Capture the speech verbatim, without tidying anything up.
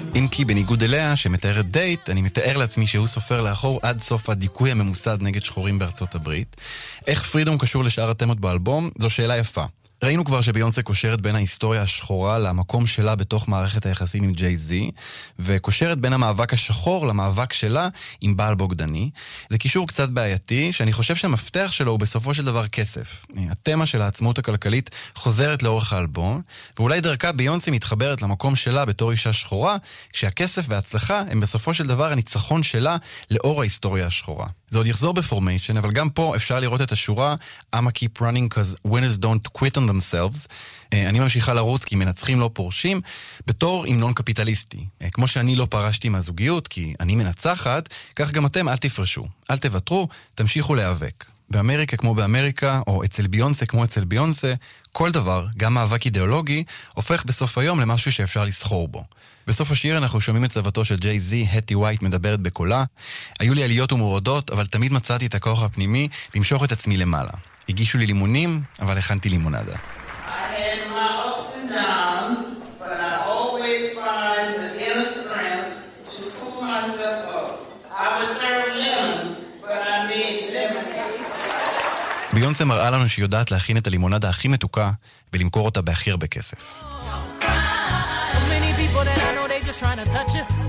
אם כי בניגוד אליה, שמתארת דייט, אני מתאר לעצמי שהוא סופר לאחור עד סוף הדיכוי הממוסד נגד שחורים בארצות הברית. איך פרידום קשור לשאר התמות באלבום? זו שאלה יפה. ראינו כבר שביונסה קושרת בין ההיסטוריה השחורה למקום שלה בתוך מערכת היחסים עם ג'יי-זי, וקושרת בין המאבק השחור למאבק שלה עם בעל בוגדני. זה קישור קצת בעייתי, שאני חושב שהמפתח שלו הוא בסופו של דבר כסף. התמה של העצמאות הכלכלית חוזרת לאורך האלבום, ואולי דרכה ביונסה מתחברת למקום שלה בתור אישה שחורה, כשהכסף וההצלחה הם בסופו של דבר הניצחון שלה לאור ההיסטוריה השחורה. זה עוד יחזור בפורמיישן, אבל גם פה אפשר לראות את השורה I'ma keep running cause winners don't quit on themselves. אני ממשיכה לרוץ כי מנצחים לא פורשים, בתור המנון קפיטליסטי. כמו שאני לא פרשתי מהזוגיות כי אני מנצחת, כך גם אתם אל תפרשו, אל תוותרו, תמשיכו להיאבק. באמריקה כמו באמריקה, או אצל ביונסה כמו אצל ביונסה, כל דבר, גם מאבק אידיאולוגי, הופך בסוף היום למשהו שאפשר לסחור בו. בסוף השיר אנחנו שומעים את צוותו של ג'יי-זי, הטי ווייט מדברת בקולה. היו לי עליות ומורדות, אבל תמיד מצאתי את הכוח הפנימי למשוך את עצמי למעלה. הגישו לי לימונים, אבל הכנתי לימונדה. ביונסה מראה לנו שהיא יודעת להכין את הלימונדה הכי מתוקה ולמכור אותה בהכי הרבה כסף. So many people that I know they just trying to touch you.